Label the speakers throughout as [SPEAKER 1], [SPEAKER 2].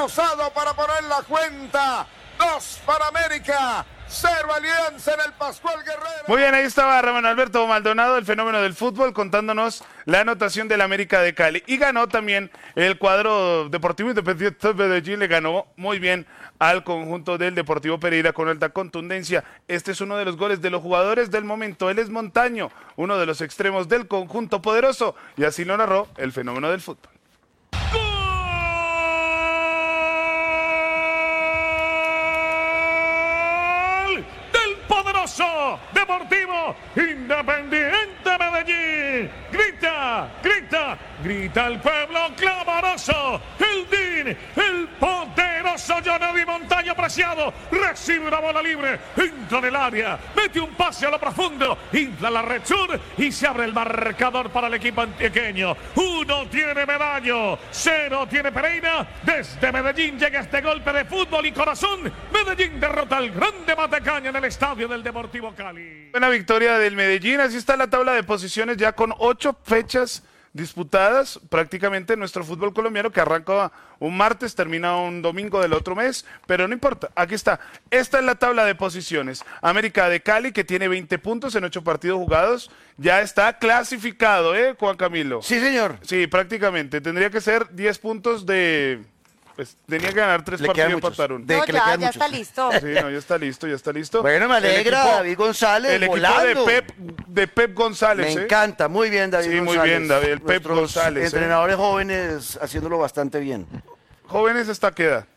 [SPEAKER 1] cruzado para poner la cuenta. 2 para América, 0 Alianza en el Pascual Guerrero.
[SPEAKER 2] Muy bien, ahí estaba Ramón Alberto Maldonado, el fenómeno del fútbol, contándonos la anotación del América de Cali. Y ganó también el cuadro Deportivo Independiente de Medellín, le ganó muy bien al conjunto del Deportivo Pereira con alta contundencia. Este es uno de los goles de los jugadores del momento. Él es Montaño, uno de los extremos del conjunto poderoso. Y así lo narró el fenómeno del fútbol.
[SPEAKER 3] Deportivo Independiente Medellín. Grita, grita, grita el pueblo clamoroso. El DIN, el poderoso Jonady Montaño Preciado. Recibe una bola libre, entra en el área, mete un pase a lo profundo, infla la red sur y se abre el marcador para el equipo antioqueño. 1 tiene Medallo, 0 tiene Pereira. Desde Medellín llega este golpe de fútbol y corazón. Medellín derrota al grande Matecaña en el estadio del Deportivo Cali.
[SPEAKER 2] Buena victoria del Medellín, así está la tabla de posiciones ya con 8 fechas disputadas, prácticamente nuestro fútbol colombiano que arranca un martes, termina un domingo del otro mes, pero no importa, aquí está. Esta es la tabla de posiciones. América de Cali, que tiene 20 puntos en 8 partidos jugados, ya está clasificado, Juan Camilo?
[SPEAKER 4] Sí, señor.
[SPEAKER 2] Sí, prácticamente, tendría que ser 10 puntos de... Pues tenía que ganar 3 partidos y empatar uno.
[SPEAKER 5] No, ya está listo.
[SPEAKER 2] Sí, no, ya está listo, ya está listo.
[SPEAKER 4] Bueno, me alegra, David González,
[SPEAKER 2] el
[SPEAKER 4] volando.
[SPEAKER 2] equipo de Pep González.
[SPEAKER 4] Me encanta, muy bien, David
[SPEAKER 2] Sí,
[SPEAKER 4] González.
[SPEAKER 2] muy bien, David, el Pep
[SPEAKER 4] Nuestros
[SPEAKER 2] González.
[SPEAKER 4] entrenadores jóvenes haciéndolo bastante bien.
[SPEAKER 2] ¿Jóvenes hasta qué edad?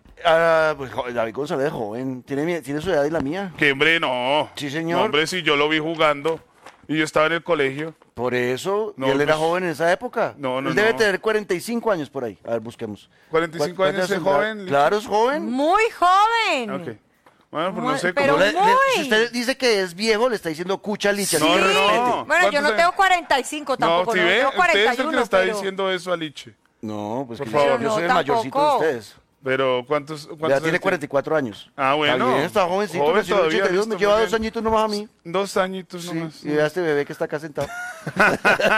[SPEAKER 4] Pues David González es joven, tiene su edad y la mía.
[SPEAKER 2] Que hombre, no.
[SPEAKER 4] Sí, señor.
[SPEAKER 2] No, hombre, si yo lo vi jugando y yo estaba en el colegio.
[SPEAKER 4] Por eso,
[SPEAKER 2] No,
[SPEAKER 4] y él era
[SPEAKER 2] pues,
[SPEAKER 4] joven en esa época.
[SPEAKER 2] no,
[SPEAKER 4] Él debe
[SPEAKER 2] no.
[SPEAKER 4] tener 45 años por ahí. A ver, busquemos.
[SPEAKER 2] 45 años es joven.
[SPEAKER 4] Claro, es joven.
[SPEAKER 5] Muy joven.
[SPEAKER 2] Ok. Bueno, pues
[SPEAKER 5] Muy-
[SPEAKER 2] no sé
[SPEAKER 5] pero
[SPEAKER 2] cómo.
[SPEAKER 5] muy-
[SPEAKER 4] Si usted dice que es viejo, le está diciendo cucha licha.
[SPEAKER 2] No,
[SPEAKER 4] no,
[SPEAKER 2] no, no.
[SPEAKER 5] Bueno, yo no
[SPEAKER 2] ¿Cuántos
[SPEAKER 5] tengo
[SPEAKER 2] años?
[SPEAKER 5] 45
[SPEAKER 2] No,
[SPEAKER 5] tampoco,
[SPEAKER 2] si
[SPEAKER 5] no,
[SPEAKER 2] ve,
[SPEAKER 5] tengo
[SPEAKER 2] usted es el que
[SPEAKER 5] 41,
[SPEAKER 2] le está
[SPEAKER 5] pero...
[SPEAKER 2] diciendo eso a Liche.
[SPEAKER 4] No, pues
[SPEAKER 2] Por
[SPEAKER 4] que
[SPEAKER 2] favor.
[SPEAKER 4] yo soy el
[SPEAKER 5] No,
[SPEAKER 4] mayorcito de
[SPEAKER 5] tampoco.
[SPEAKER 4] ustedes.
[SPEAKER 2] Pero ¿cuántos
[SPEAKER 4] Ya
[SPEAKER 2] años
[SPEAKER 4] tiene 44 años.
[SPEAKER 2] Ah, bueno.
[SPEAKER 4] Está bien, está jovencito.
[SPEAKER 2] Joven
[SPEAKER 4] nació en el
[SPEAKER 2] todavía,
[SPEAKER 4] 82, me
[SPEAKER 2] listo,
[SPEAKER 4] lleva
[SPEAKER 2] muy
[SPEAKER 4] 2
[SPEAKER 2] bien.
[SPEAKER 4] añitos nomás a mí.
[SPEAKER 2] 2 añitos
[SPEAKER 4] Sí,
[SPEAKER 2] nomás.
[SPEAKER 4] y vea este bebé que está acá sentado.
[SPEAKER 5] Una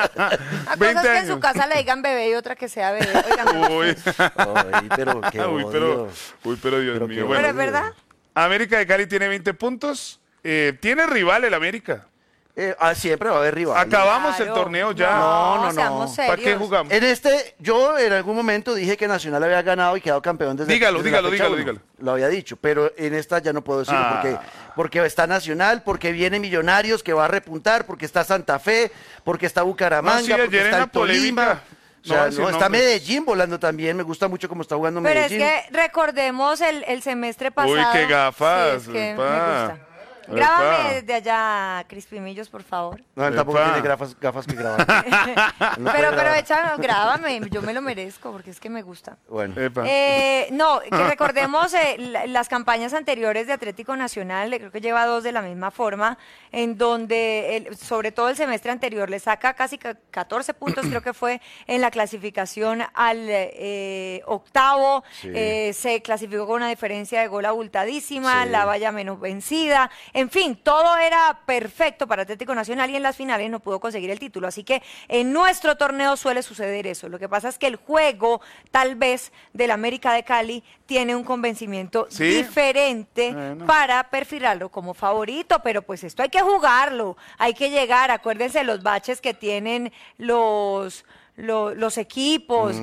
[SPEAKER 5] cosa
[SPEAKER 2] 20
[SPEAKER 5] es que en su
[SPEAKER 2] años.
[SPEAKER 5] casa le digan bebé y otra que sea bebé. Oigan,
[SPEAKER 2] Uy.
[SPEAKER 4] Ay, pero qué
[SPEAKER 2] Uy,
[SPEAKER 4] odio.
[SPEAKER 2] pero Dios
[SPEAKER 4] Pero
[SPEAKER 2] mío.
[SPEAKER 4] qué
[SPEAKER 2] Bueno,
[SPEAKER 5] pero es verdad.
[SPEAKER 2] América de Cali tiene 20 puntos. Tiene rival el América.
[SPEAKER 4] Siempre va a haber rival.
[SPEAKER 2] Acabamos el
[SPEAKER 5] Claro.
[SPEAKER 2] torneo ya.
[SPEAKER 4] No,
[SPEAKER 5] seamos
[SPEAKER 2] ¿Para qué
[SPEAKER 5] serios.
[SPEAKER 2] jugamos?
[SPEAKER 4] Yo en algún momento dije que Nacional había ganado y quedado campeón desde
[SPEAKER 2] Dígalo,
[SPEAKER 4] desde la
[SPEAKER 2] dígalo,
[SPEAKER 4] fecha
[SPEAKER 2] dígalo,
[SPEAKER 4] 1.
[SPEAKER 2] dígalo.
[SPEAKER 4] Lo había dicho, pero en esta ya no puedo decirlo
[SPEAKER 2] Ah.
[SPEAKER 4] porque está Nacional, porque viene Millonarios que va a repuntar, porque está Santa Fe, porque está Bucaramanga,
[SPEAKER 2] No, sí,
[SPEAKER 4] porque
[SPEAKER 2] ayer en
[SPEAKER 4] está
[SPEAKER 2] la
[SPEAKER 4] el Tolima.
[SPEAKER 2] polémica.
[SPEAKER 4] O sea,
[SPEAKER 2] No, sí,
[SPEAKER 4] no, está
[SPEAKER 2] nombres.
[SPEAKER 4] Medellín volando también, me gusta mucho cómo está jugando
[SPEAKER 5] Pero es
[SPEAKER 4] Medellín.
[SPEAKER 5] que recordemos el semestre pasado.
[SPEAKER 2] Uy, qué gafas,
[SPEAKER 5] Sí, es que me
[SPEAKER 2] epa.
[SPEAKER 5] gusta.
[SPEAKER 2] Epa.
[SPEAKER 5] Grábame desde allá, Crispimillos, por favor.
[SPEAKER 4] No, él tampoco
[SPEAKER 2] Epa.
[SPEAKER 4] tiene gafas que grabar.
[SPEAKER 5] Pero échame, grábame, yo me lo merezco porque es que me gusta.
[SPEAKER 4] Bueno.
[SPEAKER 2] Epa.
[SPEAKER 5] No, que recordemos las campañas anteriores de Atlético Nacional, creo que lleva 2 de la misma forma, en donde sobre todo el semestre anterior le saca casi 14 puntos, creo que fue en la clasificación al octavo,
[SPEAKER 4] Sí.
[SPEAKER 5] se clasificó con una diferencia de gol abultadísima,
[SPEAKER 4] Sí.
[SPEAKER 5] la valla menos vencida, en fin, todo era perfecto para Atlético Nacional y en las finales no pudo conseguir el título, así que en nuestro torneo suele suceder eso, lo que pasa es que el juego tal vez del América de Cali tiene un convencimiento
[SPEAKER 2] Sí.
[SPEAKER 5] diferente
[SPEAKER 2] Bueno.
[SPEAKER 5] para perfilarlo como favorito, pero pues esto hay que jugarlo, hay que llegar, acuérdense los baches que tienen los equipos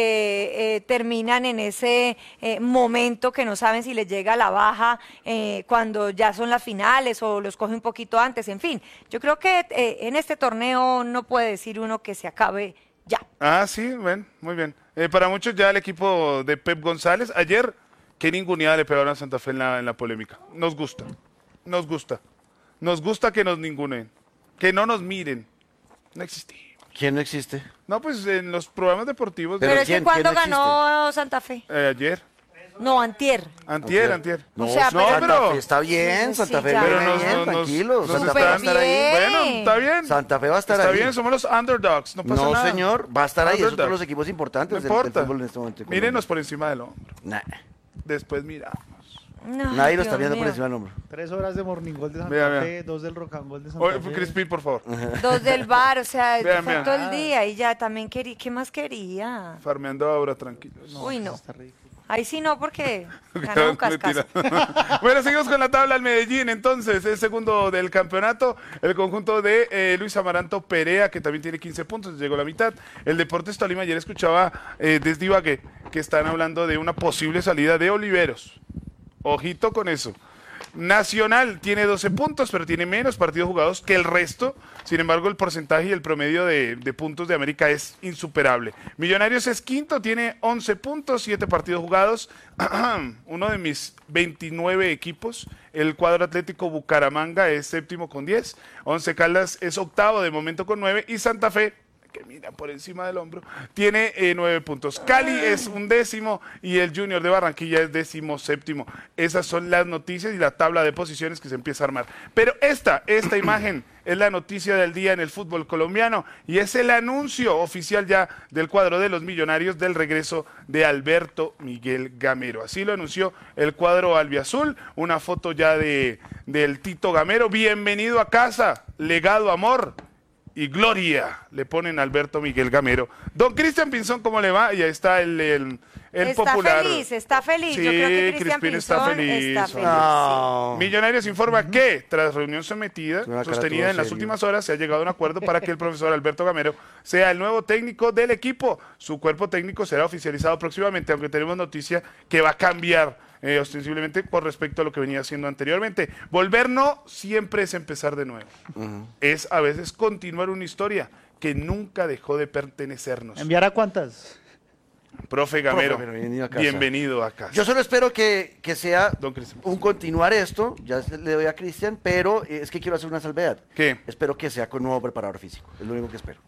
[SPEAKER 5] que terminan en ese momento que no saben si les llega la baja cuando ya son las finales o los coge un poquito antes, en fin. Yo creo que en este torneo no puede decir uno que se acabe ya.
[SPEAKER 2] Ah, sí, ven, muy bien. Para muchos ya el equipo de Pep González, ayer, qué ninguneada le pegaron a Santa Fe en la polémica. Nos gusta, nos gusta. Nos gusta que nos ninguneen, que no nos miren. No existimos.
[SPEAKER 4] ¿Quién no existe?
[SPEAKER 2] No, pues en los programas deportivos.
[SPEAKER 4] Pero
[SPEAKER 5] Pero es que
[SPEAKER 4] ¿quién?
[SPEAKER 5] cuando
[SPEAKER 4] ¿Quién no
[SPEAKER 5] ganó Santa Fe,
[SPEAKER 2] Ayer,
[SPEAKER 5] no, antier.
[SPEAKER 2] antier.
[SPEAKER 5] O sea,
[SPEAKER 4] no,
[SPEAKER 5] pero-
[SPEAKER 4] Santa Fe está bien,
[SPEAKER 5] Sí,
[SPEAKER 4] Santa
[SPEAKER 5] sí,
[SPEAKER 4] Fe
[SPEAKER 5] ya.
[SPEAKER 4] viene
[SPEAKER 2] Pero
[SPEAKER 4] bien, tranquilo.
[SPEAKER 2] nos
[SPEAKER 4] Santa Fe
[SPEAKER 5] Súper
[SPEAKER 4] va a estar ahí.
[SPEAKER 5] bien.
[SPEAKER 2] Bueno, está bien.
[SPEAKER 4] Santa Fe va a estar
[SPEAKER 2] Está
[SPEAKER 4] ahí.
[SPEAKER 2] bien, somos los underdogs, no pasa
[SPEAKER 4] No,
[SPEAKER 2] nada.
[SPEAKER 4] señor, va a estar ahí. Es otro de
[SPEAKER 2] Underdogs.
[SPEAKER 4] los equipos
[SPEAKER 2] No
[SPEAKER 4] importantes del
[SPEAKER 2] importa.
[SPEAKER 4] fútbol en este momento. en
[SPEAKER 2] Mírenos
[SPEAKER 4] Colombia.
[SPEAKER 2] por encima del hombro.
[SPEAKER 4] Nah,
[SPEAKER 2] Después miramos.
[SPEAKER 5] No,
[SPEAKER 4] nadie lo
[SPEAKER 5] Dios
[SPEAKER 4] está viendo por
[SPEAKER 5] mío.
[SPEAKER 4] encima del hombro.
[SPEAKER 6] 3 horas de Morning Gol de Santa
[SPEAKER 2] Vea,
[SPEAKER 6] Fe,
[SPEAKER 2] vea.
[SPEAKER 6] 2 del Rocangol de Santa
[SPEAKER 2] Oye,
[SPEAKER 6] Fe.
[SPEAKER 2] Crispín, por favor.
[SPEAKER 5] 2 del bar, o sea,
[SPEAKER 2] Vean,
[SPEAKER 5] fue
[SPEAKER 2] vean.
[SPEAKER 5] todo el día y ya también quería, ¿qué más quería?
[SPEAKER 2] Farmeando ahora, tranquilos.
[SPEAKER 5] Uy, no.
[SPEAKER 6] Está rico.
[SPEAKER 5] Ahí sí no, porque gana un cascazo.
[SPEAKER 2] Bueno, seguimos con la tabla. El Medellín, entonces, es segundo del campeonato. El conjunto de Luis Amaranto Perea, que también tiene 15 puntos, llegó a la mitad. El Deportes Tolima, ayer escuchaba desde Ibagué que están hablando de una posible salida de Oliveros. Ojito con eso. Nacional tiene 12 puntos, pero tiene menos partidos jugados que el resto. Sin embargo, el porcentaje y el promedio de puntos de América es insuperable. Millonarios es quinto, tiene 11 puntos, 7 partidos jugados. Uno de mis 29 equipos. El cuadro Atlético Bucaramanga es séptimo con 10. Once Caldas es octavo de momento con 9. Y Santa Fe, que mira por encima del hombro, tiene 9 puntos. Cali es 11º y el Junior de Barranquilla es 17º. Esas son las noticias y la tabla de posiciones que se empieza a armar. Pero esta imagen es la noticia del día en el fútbol colombiano y es el anuncio oficial ya del cuadro de los Millonarios del regreso de Alberto Miguel Gamero. Así lo anunció el cuadro albiazul, una foto ya del Tito Gamero. Bienvenido a casa, legado, amor y gloria, le ponen a Alberto Miguel Gamero. Don Cristian Pinzón, ¿cómo le va? Y ahí está el popular.
[SPEAKER 5] Está feliz.
[SPEAKER 2] Sí,
[SPEAKER 5] Yo creo que Cristian
[SPEAKER 2] Crispín está
[SPEAKER 5] Pinzón
[SPEAKER 2] feliz.
[SPEAKER 4] No.
[SPEAKER 2] Millonarios informa que, tras reunión sostenida en las últimas horas, se ha llegado a un acuerdo para que el profesor Alberto Gamero sea el nuevo técnico del equipo. Su cuerpo técnico será oficializado próximamente, aunque tenemos noticia que va a cambiar ostensiblemente por respecto a lo que venía haciendo anteriormente. Volver no siempre es empezar de nuevo. Es a veces continuar una historia que nunca dejó de pertenecernos.
[SPEAKER 6] ¿Enviar a cuántas?
[SPEAKER 2] Profe Gamero,
[SPEAKER 4] bienvenido a casa.
[SPEAKER 2] bienvenido a casa.
[SPEAKER 4] Yo solo espero que sea
[SPEAKER 2] Don Cristian.
[SPEAKER 4] un continuar esto, ya le doy a Cristian, pero es que quiero hacer una salvedad.
[SPEAKER 2] ¿Qué?
[SPEAKER 4] Espero que sea con nuevo preparador físico, es lo único que espero.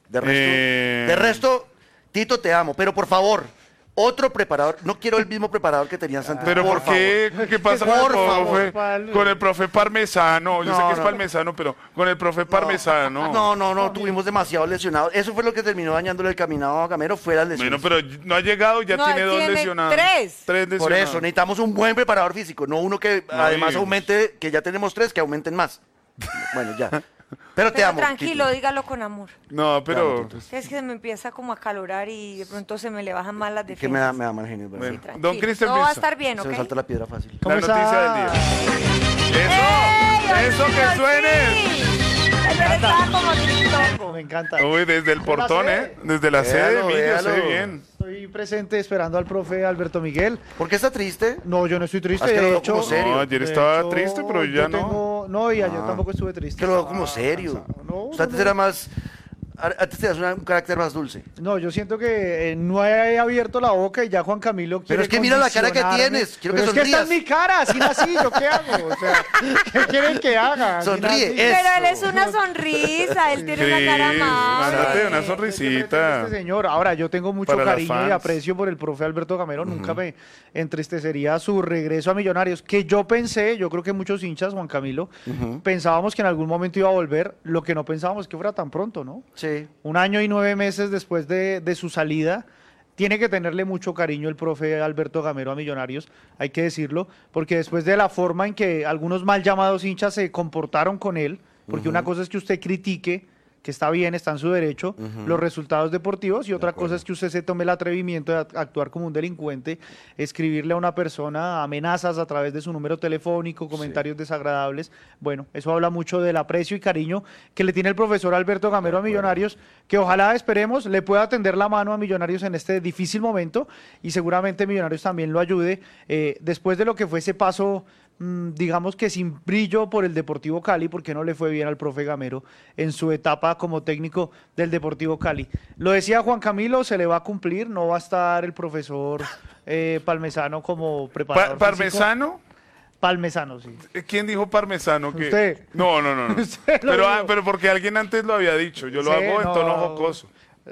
[SPEAKER 2] Eh.
[SPEAKER 4] De resto, Tito, te amo, pero por favor, otro preparador, no quiero el mismo preparador que tenías antes.
[SPEAKER 2] Pero ¿por qué? ¿Qué pasa
[SPEAKER 4] Por
[SPEAKER 2] con el
[SPEAKER 4] favor.
[SPEAKER 2] profe? Con el profe Parmesano. Yo sé
[SPEAKER 4] No,
[SPEAKER 2] que es
[SPEAKER 4] no.
[SPEAKER 2] Parmesano, pero con el profe Parmesano.
[SPEAKER 4] No, tuvimos demasiado lesionados. Eso fue lo que terminó dañándole el caminado a Gamero, fue las lesiones.
[SPEAKER 2] Bueno, pero no ha llegado, ya
[SPEAKER 5] No,
[SPEAKER 2] tiene 2
[SPEAKER 5] tiene
[SPEAKER 2] lesionados.
[SPEAKER 5] 3.
[SPEAKER 2] 3 lesionados.
[SPEAKER 4] Por eso, necesitamos un buen preparador físico, no uno que
[SPEAKER 2] No,
[SPEAKER 4] además
[SPEAKER 2] y-
[SPEAKER 4] aumente, que ya tenemos 3, que aumenten más. Bueno, ya. Pero te
[SPEAKER 5] Pero
[SPEAKER 4] amo.
[SPEAKER 5] tranquilo,
[SPEAKER 4] Tito.
[SPEAKER 5] dígalo con amor.
[SPEAKER 2] No, pero...
[SPEAKER 5] Es que se me empieza como a calorar y de pronto se me le bajan más las
[SPEAKER 4] Que
[SPEAKER 5] defensas.
[SPEAKER 4] me da mal genio, ¿verdad?
[SPEAKER 5] Sí,
[SPEAKER 2] Bueno.
[SPEAKER 5] tranquilo.
[SPEAKER 2] Don Cristian
[SPEAKER 5] Todo va a
[SPEAKER 2] Pinzón.
[SPEAKER 5] estar bien,
[SPEAKER 4] Se
[SPEAKER 5] ¿ok?
[SPEAKER 4] me salta la piedra fácil.
[SPEAKER 2] La
[SPEAKER 6] ¿Cómo
[SPEAKER 2] noticia
[SPEAKER 6] está?
[SPEAKER 2] del día.
[SPEAKER 5] ¡Ey,
[SPEAKER 2] ¡Eso! ¡Eso que
[SPEAKER 5] Orsini,
[SPEAKER 2] suene!
[SPEAKER 5] Orsini! Ayer estaba como TikTok.
[SPEAKER 6] Me encanta.
[SPEAKER 2] Uy, desde el portón,
[SPEAKER 6] sé.
[SPEAKER 2] Desde la sede de
[SPEAKER 4] Véalo,
[SPEAKER 2] Emilio, se ve
[SPEAKER 4] véalo.
[SPEAKER 2] bien.
[SPEAKER 6] Estoy presente esperando al profe Alberto Miguel.
[SPEAKER 4] ¿Por qué está triste?
[SPEAKER 6] No, yo no estoy triste.
[SPEAKER 4] Es que lo
[SPEAKER 6] de
[SPEAKER 4] veo
[SPEAKER 6] hecho,
[SPEAKER 4] como serio.
[SPEAKER 2] No, ayer
[SPEAKER 6] de
[SPEAKER 2] estaba
[SPEAKER 6] hecho,
[SPEAKER 2] triste, pero ya
[SPEAKER 6] yo
[SPEAKER 2] no.
[SPEAKER 6] tengo- no, y ayer tampoco estuve triste.
[SPEAKER 4] Es que lo veo como
[SPEAKER 6] Estaba
[SPEAKER 4] serio.
[SPEAKER 6] cansado. No,
[SPEAKER 4] Usted antes
[SPEAKER 6] no,
[SPEAKER 4] era más... Antes tenías un carácter más dulce.
[SPEAKER 6] no, yo siento que no he abierto la boca y ya Juan Camilo quiere
[SPEAKER 4] Pero es que mira la cara que
[SPEAKER 6] condicionarme.
[SPEAKER 4] tienes, quiero
[SPEAKER 6] Pero
[SPEAKER 4] que
[SPEAKER 6] es que está en
[SPEAKER 4] sonrías.
[SPEAKER 6] mi cara, así nací, ¿yo qué hago? O sea, ¿qué quieren que haga? Así
[SPEAKER 4] Sonríe,
[SPEAKER 6] nací.
[SPEAKER 4] es-
[SPEAKER 5] Pero él es una sonrisa, él tiene
[SPEAKER 2] Sí,
[SPEAKER 5] una cara amable.
[SPEAKER 2] mándate una
[SPEAKER 6] Yo siempre
[SPEAKER 2] sonrisita.
[SPEAKER 6] tengo este señor. Ahora, yo tengo mucho
[SPEAKER 2] Para las
[SPEAKER 6] cariño y
[SPEAKER 2] fans.
[SPEAKER 6] aprecio por el profe Alberto Gamero. Nunca me entristecería su regreso a Millonarios, que yo pensé, yo creo que muchos hinchas, Juan Camilo, pensábamos que en algún momento iba a volver. Lo que no pensábamos es que fuera tan pronto, ¿no?
[SPEAKER 4] Sí.
[SPEAKER 6] 1 año y 9 meses después de su salida. Tiene que tenerle mucho cariño el profe Alberto Gamero a Millonarios, hay que decirlo, porque después de la forma en que algunos mal llamados hinchas se comportaron con él, porque una cosa es que usted critique, que está bien, está en su derecho, los resultados deportivos, y otra cosa es que usted se tome el atrevimiento de actuar como un delincuente, escribirle a una persona amenazas a través de su número telefónico, comentarios desagradables. Bueno, eso habla mucho del aprecio y cariño que le tiene el profesor Alberto Gamero a Millonarios, que ojalá, esperemos, le pueda tender la mano a Millonarios en este difícil momento, y seguramente Millonarios también lo ayude después de lo que fue ese paso, digamos que sin brillo por el Deportivo Cali, porque no le fue bien al profe Gamero en su etapa como técnico del Deportivo Cali. Lo decía Juan Camilo, se le va a cumplir, no va a estar el profesor Palmesano como preparador físico.
[SPEAKER 2] ¿Parmesano?
[SPEAKER 6] Palmesano, sí.
[SPEAKER 2] ¿Quién dijo parmesano? ¿Qué?
[SPEAKER 6] Usted.
[SPEAKER 2] No.
[SPEAKER 6] Usted lo
[SPEAKER 2] Pero,
[SPEAKER 6] dijo.
[SPEAKER 2] pero porque alguien antes lo había dicho. Yo lo
[SPEAKER 6] Sí,
[SPEAKER 2] hago en
[SPEAKER 6] no.
[SPEAKER 2] tono jocoso.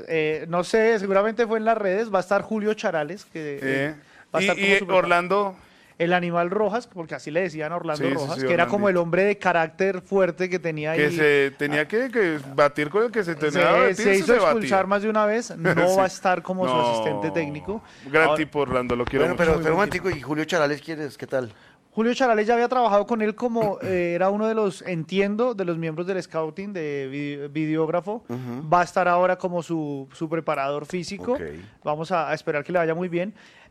[SPEAKER 6] No sé, seguramente fue en las redes, va a estar Julio Charales, que va a estar como
[SPEAKER 2] Y
[SPEAKER 6] su preparador.
[SPEAKER 2] Orlando...
[SPEAKER 6] El animal Rojas, porque así le decían a Orlando
[SPEAKER 2] Sí, sí,
[SPEAKER 6] Rojas,
[SPEAKER 2] sí,
[SPEAKER 6] que era
[SPEAKER 2] Orlandito.
[SPEAKER 6] como el hombre de carácter fuerte que tenía ahí.
[SPEAKER 2] Que se tenía que batir con el que se tenía que
[SPEAKER 6] Se
[SPEAKER 2] batir,
[SPEAKER 6] hizo expulsar
[SPEAKER 2] batía.
[SPEAKER 6] más de una vez, no
[SPEAKER 2] Sí.
[SPEAKER 6] va a estar como su
[SPEAKER 2] No.
[SPEAKER 6] asistente técnico.
[SPEAKER 2] Gran
[SPEAKER 6] Ahora,
[SPEAKER 2] tipo Orlando, lo quiero
[SPEAKER 4] Bueno,
[SPEAKER 2] mucho.
[SPEAKER 4] pero
[SPEAKER 6] muy
[SPEAKER 4] espera un
[SPEAKER 6] buen
[SPEAKER 4] momentico, ¿y Julio Charales quién es? ¿Qué tal?
[SPEAKER 6] Julio Charales ya había trabajado con él como era uno de los, entiendo, de los miembros del scouting, de videógrafo. Va a estar ahora como su preparador físico.
[SPEAKER 4] Ok.
[SPEAKER 6] Vamos a esperar que le vaya muy bien.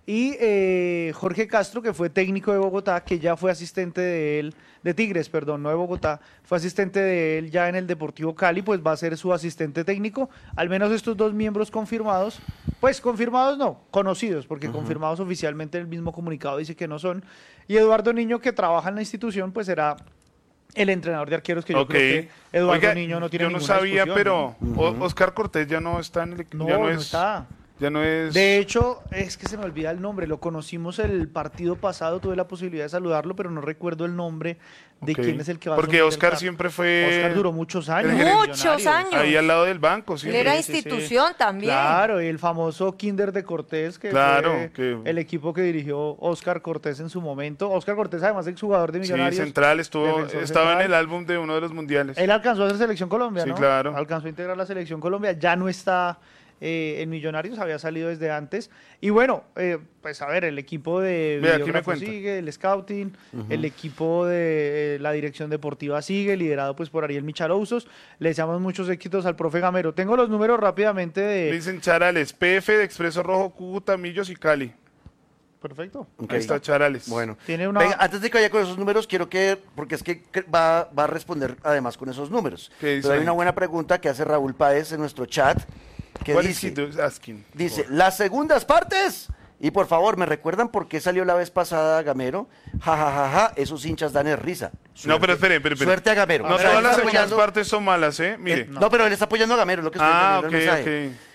[SPEAKER 6] Y Jorge Castro, que fue técnico de Bogotá, que ya fue asistente de él, de Tigres, perdón, no de Bogotá, fue asistente de él ya en el Deportivo Cali, pues va a ser su asistente técnico. Al menos estos dos miembros confirmados, pues confirmados no, conocidos, porque confirmados oficialmente el mismo comunicado dice que no son. Y Eduardo Niño, que trabaja en la institución, pues será el entrenador de arqueros, que yo
[SPEAKER 2] Ok.
[SPEAKER 6] creo que Eduardo
[SPEAKER 2] Oiga,
[SPEAKER 6] Niño no tiene
[SPEAKER 2] yo no
[SPEAKER 6] ninguna
[SPEAKER 2] sabía,
[SPEAKER 6] discusión,
[SPEAKER 2] pero
[SPEAKER 6] ¿no?
[SPEAKER 2] Oscar Cortés ya no está en el equipo.
[SPEAKER 6] No, no está.
[SPEAKER 2] Ya no es.
[SPEAKER 6] De hecho, es que se me olvida el nombre, lo conocimos el partido pasado, tuve la posibilidad de saludarlo, pero no recuerdo el nombre de
[SPEAKER 2] Ok.
[SPEAKER 6] quién es el que va a
[SPEAKER 2] Porque
[SPEAKER 6] asumir el
[SPEAKER 2] Oscar
[SPEAKER 6] cargo.
[SPEAKER 2] siempre fue.
[SPEAKER 6] Oscar duró muchos años.
[SPEAKER 2] el
[SPEAKER 6] en
[SPEAKER 2] gerente.
[SPEAKER 5] Muchos
[SPEAKER 6] Millonarios.
[SPEAKER 5] años.
[SPEAKER 2] Ahí al lado del banco, sí.
[SPEAKER 5] Él era
[SPEAKER 6] Sí, sí, sí.
[SPEAKER 5] institución también.
[SPEAKER 6] Claro, y el famoso Kinder de Cortés, que
[SPEAKER 2] Claro,
[SPEAKER 6] fue
[SPEAKER 2] que-
[SPEAKER 6] el equipo que dirigió Oscar Cortés en su momento. Oscar Cortés, además, exjugador de
[SPEAKER 2] Sí,
[SPEAKER 6] Millonarios.
[SPEAKER 2] central,
[SPEAKER 6] defensor
[SPEAKER 2] estaba en
[SPEAKER 6] central.
[SPEAKER 2] el álbum de uno de los mundiales.
[SPEAKER 6] Él alcanzó a hacer selección Colombia,
[SPEAKER 2] Sí,
[SPEAKER 6] ¿no?
[SPEAKER 2] claro.
[SPEAKER 6] Alcanzó a integrar la selección Colombia, ya no está en Millonarios, había salido desde antes. Y bueno, pues a ver, el equipo de
[SPEAKER 2] Vea, aquí me
[SPEAKER 6] videógrafo
[SPEAKER 2] cuenta.
[SPEAKER 6] sigue, el scouting, el equipo de la dirección deportiva sigue, liderado pues por Ariel Micharouzos. Le deseamos muchos éxitos al profe Gamero. Tengo los números rápidamente de...
[SPEAKER 2] Dicen Charales, PF de Expreso Rojo, Cúcuta, Millos y Cali.
[SPEAKER 6] Perfecto.
[SPEAKER 4] Ok.
[SPEAKER 2] Ahí está Charales.
[SPEAKER 4] Bueno,
[SPEAKER 6] Tiene una-
[SPEAKER 4] venga, antes de que vaya con esos números, quiero que, porque es que va a responder además con esos números.
[SPEAKER 2] ¿Qué dice
[SPEAKER 4] Pero hay
[SPEAKER 2] ahí?
[SPEAKER 4] una buena pregunta que hace Raúl Páez en nuestro chat, que
[SPEAKER 2] What is he
[SPEAKER 4] dice,
[SPEAKER 2] asking?
[SPEAKER 4] dice, las segundas partes, y por favor, ¿me recuerdan por qué salió la vez pasada Gamero? Ja, ja, ja, ja, esos hinchas dan es risa.
[SPEAKER 2] No, pero espere.
[SPEAKER 4] Suerte a Gamero.
[SPEAKER 2] No
[SPEAKER 4] O sea,
[SPEAKER 2] todas
[SPEAKER 4] él
[SPEAKER 2] las
[SPEAKER 4] está
[SPEAKER 2] segundas
[SPEAKER 4] apoyando-
[SPEAKER 2] partes son malas, ¿eh? Mire.
[SPEAKER 4] no, pero él está apoyando a Gamero, es lo que estoy
[SPEAKER 2] Ah,
[SPEAKER 4] entendiendo el
[SPEAKER 2] ok,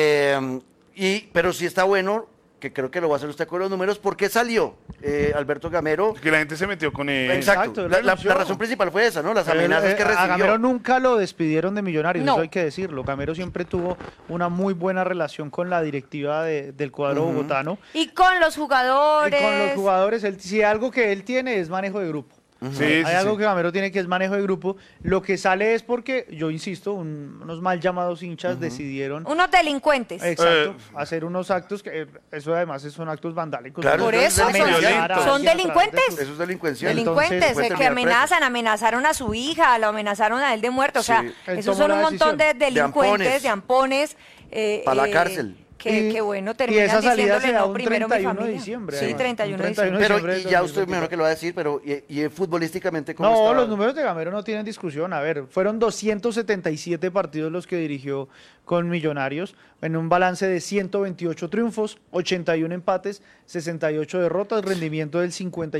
[SPEAKER 4] mensaje. Pero sí está bueno, que creo que lo va a hacer usted con los números, ¿por qué salió Alberto Gamero?
[SPEAKER 2] Que la gente se metió con él.
[SPEAKER 4] Exacto,
[SPEAKER 6] él
[SPEAKER 4] la
[SPEAKER 6] renunció.
[SPEAKER 4] razón principal fue esa, ¿no? Las amenazas que
[SPEAKER 6] A Gamero
[SPEAKER 4] recibió.
[SPEAKER 6] nunca lo despidieron de Millonarios,
[SPEAKER 5] No.
[SPEAKER 6] eso hay que decirlo. Gamero siempre tuvo una muy buena relación con la directiva del cuadro bogotano.
[SPEAKER 5] Y con los jugadores.
[SPEAKER 6] Y con los jugadores, si algo que él tiene es manejo de grupo.
[SPEAKER 2] Sí,
[SPEAKER 6] Hay
[SPEAKER 2] sí,
[SPEAKER 6] algo
[SPEAKER 2] sí.
[SPEAKER 6] que Gamero tiene que es manejo de grupo. Lo que sale es porque, yo insisto, unos mal llamados hinchas decidieron
[SPEAKER 5] Unos delincuentes.
[SPEAKER 6] exacto, hacer unos actos que eso además son actos vandálicos.
[SPEAKER 4] Claro,
[SPEAKER 5] Por
[SPEAKER 4] eso
[SPEAKER 5] eso
[SPEAKER 4] es
[SPEAKER 5] son,
[SPEAKER 4] amenazar a
[SPEAKER 5] son
[SPEAKER 6] alguien a través de
[SPEAKER 5] delincuentes.
[SPEAKER 6] sus-
[SPEAKER 4] Eso es delincuencia.
[SPEAKER 5] Delincuentes
[SPEAKER 6] Entonces,
[SPEAKER 5] que amenazaron a su hija, lo amenazaron a él de muerte. O sea,
[SPEAKER 4] Sí.
[SPEAKER 6] Él
[SPEAKER 5] esos
[SPEAKER 6] tomó
[SPEAKER 5] son un
[SPEAKER 6] la
[SPEAKER 5] montón de
[SPEAKER 6] decisión.
[SPEAKER 5] delincuentes, de ampones.
[SPEAKER 4] Pa' la cárcel.
[SPEAKER 5] Que bueno,
[SPEAKER 6] y
[SPEAKER 5] terminan
[SPEAKER 6] esa salida
[SPEAKER 5] diciéndole
[SPEAKER 6] se da
[SPEAKER 5] no
[SPEAKER 6] un
[SPEAKER 5] primero mi
[SPEAKER 6] 31 de
[SPEAKER 5] familia.
[SPEAKER 6] diciembre.
[SPEAKER 5] Sí,
[SPEAKER 6] además.
[SPEAKER 5] 31 de
[SPEAKER 6] Un 31
[SPEAKER 5] diciembre.
[SPEAKER 4] Pero,
[SPEAKER 6] diciembre
[SPEAKER 4] y
[SPEAKER 6] del
[SPEAKER 4] ya usted me
[SPEAKER 6] 2023.
[SPEAKER 4] imagino que lo va a decir, pero y futbolísticamente, ¿cómo
[SPEAKER 6] No,
[SPEAKER 4] estaba?
[SPEAKER 6] los números de Gamero no tienen discusión. A ver, fueron 277 partidos los que dirigió con Millonarios, en un balance de 128 triunfos, 81 empates, 68 derrotas, rendimiento del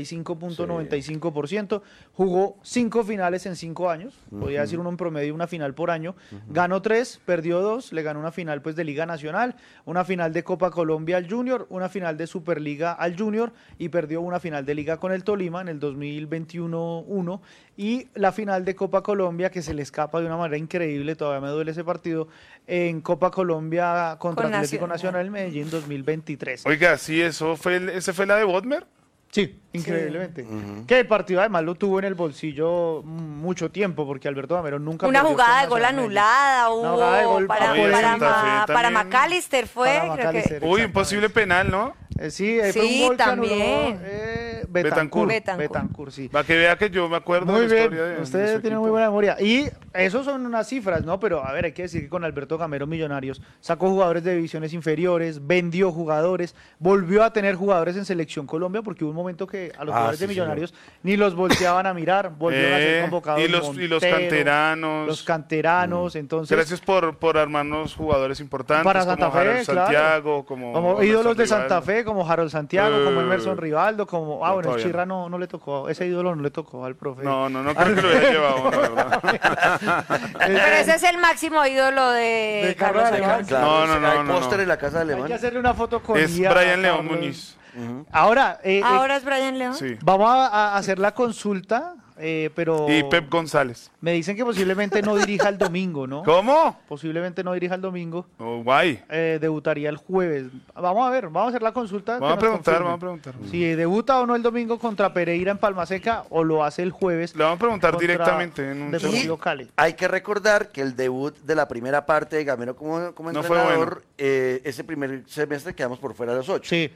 [SPEAKER 6] 55.95%. Jugó 5 finales en 5 años, podía decir uno en promedio una final por año. Ganó 3, perdió 2, le ganó una final pues de Liga Nacional, una final de Copa Colombia al Junior, una final de Superliga al Junior y perdió una final de Liga con el Tolima en el 2021-1 y la final de Copa Colombia que se le escapa de una manera increíble, todavía me duele ese partido, en Copa Colombia contra
[SPEAKER 5] Con
[SPEAKER 6] Atlético
[SPEAKER 5] Nacional.
[SPEAKER 6] Nacional Medellín 2023.
[SPEAKER 2] Oiga, sí, ¿ese fue la de Bodmer?
[SPEAKER 6] Sí, increíblemente. Que el partido además lo tuvo en el bolsillo mucho tiempo, porque Alberto Gamero nunca
[SPEAKER 5] Una
[SPEAKER 6] perdió
[SPEAKER 5] jugada
[SPEAKER 6] con
[SPEAKER 5] de gol
[SPEAKER 6] Nacional Medellín.
[SPEAKER 5] anulada
[SPEAKER 6] Una jugada de
[SPEAKER 5] hubo
[SPEAKER 6] gol
[SPEAKER 5] para,
[SPEAKER 6] a favor de
[SPEAKER 2] Santa Fe
[SPEAKER 5] para
[SPEAKER 2] también.
[SPEAKER 5] McAllister fue,
[SPEAKER 6] Para
[SPEAKER 5] creo que.
[SPEAKER 6] McAllister.
[SPEAKER 2] Uy,
[SPEAKER 6] Exactamente.
[SPEAKER 2] imposible penal, ¿no?
[SPEAKER 6] Sí, fue
[SPEAKER 5] Sí,
[SPEAKER 6] un gol que
[SPEAKER 5] también.
[SPEAKER 6] anuló
[SPEAKER 2] Betancourt.
[SPEAKER 6] Betancourt, sí.
[SPEAKER 2] Para que vea que yo me acuerdo
[SPEAKER 6] Muy
[SPEAKER 2] de la
[SPEAKER 6] bien,
[SPEAKER 2] historia de
[SPEAKER 6] usted
[SPEAKER 2] su
[SPEAKER 6] tiene
[SPEAKER 2] equipo.
[SPEAKER 6] muy buena memoria. Y esos son unas cifras, ¿no? Pero a ver, hay que decir que con Alberto Gamero Millonarios sacó jugadores de divisiones inferiores, vendió jugadores, volvió a tener jugadores en Selección Colombia, porque hubo un momento que a los jugadores de
[SPEAKER 4] sí,
[SPEAKER 6] Millonarios ni los volteaban a mirar, volvieron a ser convocados.
[SPEAKER 2] y los
[SPEAKER 6] Montero,
[SPEAKER 2] canteranos.
[SPEAKER 6] Los canteranos, entonces...
[SPEAKER 2] Gracias por armarnos jugadores importantes
[SPEAKER 6] Para Santa
[SPEAKER 2] como Harold
[SPEAKER 6] Fe, claro.
[SPEAKER 2] Santiago, como
[SPEAKER 6] Como ídolos de
[SPEAKER 2] Emerson
[SPEAKER 6] Santa
[SPEAKER 2] Rivaldo.
[SPEAKER 6] Fe, como Harold Santiago, como Emerson Rivaldo, como...
[SPEAKER 2] no,
[SPEAKER 6] bueno,
[SPEAKER 2] todavía
[SPEAKER 6] Chirra no le tocó, ese ídolo no le tocó al profe.
[SPEAKER 2] No creo que lo hubiera llevado, la verdad.
[SPEAKER 5] Pero ese es el máximo ídolo de
[SPEAKER 6] Carlos
[SPEAKER 5] Carlos
[SPEAKER 6] Alemán.
[SPEAKER 5] Alemán.
[SPEAKER 4] Claro,
[SPEAKER 2] No,
[SPEAKER 4] hay
[SPEAKER 2] no,
[SPEAKER 4] póster
[SPEAKER 2] no.
[SPEAKER 4] en la casa de
[SPEAKER 6] Hay
[SPEAKER 4] Alemán.
[SPEAKER 6] que hacerle una foto con
[SPEAKER 2] Es
[SPEAKER 6] Ian,
[SPEAKER 2] Brian León
[SPEAKER 6] Carlos.
[SPEAKER 2] Muñiz.
[SPEAKER 6] Ahora,
[SPEAKER 5] Ahora es Brian León.
[SPEAKER 2] Sí.
[SPEAKER 6] vamos a hacer la consulta, pero
[SPEAKER 2] Y Pep González.
[SPEAKER 6] me dicen que posiblemente no dirija el domingo, ¿no?
[SPEAKER 2] ¿Cómo?
[SPEAKER 6] Posiblemente no dirija el domingo.
[SPEAKER 2] Oh, guay.
[SPEAKER 6] Debutaría el jueves. Vamos a ver, vamos a hacer la consulta.
[SPEAKER 2] Vamos a
[SPEAKER 6] que nos confirmen.
[SPEAKER 2] preguntar.
[SPEAKER 6] Si debuta o no el domingo contra Pereira en Palma Seca o lo hace el jueves.
[SPEAKER 2] Le vamos a preguntar
[SPEAKER 6] contra
[SPEAKER 2] directamente en un
[SPEAKER 6] Deportivo Cali.
[SPEAKER 4] Hay que recordar que el debut de la primera parte de Gamero como
[SPEAKER 2] No fue
[SPEAKER 4] entrenador, ese primer semestre quedamos por fuera de los 8.
[SPEAKER 6] Sí.